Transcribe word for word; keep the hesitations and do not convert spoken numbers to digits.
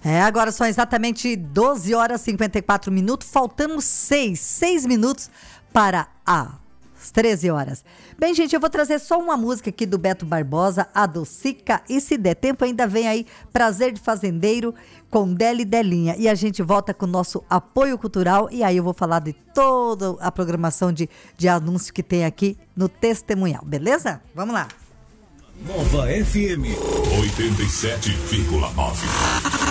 É, agora são exatamente doze horas e cinquenta e quatro minutos, faltando seis, seis minutos para as treze horas. Bem, gente, eu vou trazer só uma música aqui do Beto Barbosa, a Docica, e se der tempo ainda vem aí Prazer de Fazendeiro com Deli Delinha. E a gente volta com o nosso apoio cultural e aí eu vou falar de toda a programação de, de anúncio que tem aqui no Testemunhal, beleza? Vamos lá. Nova F M oitenta e sete vírgula nove.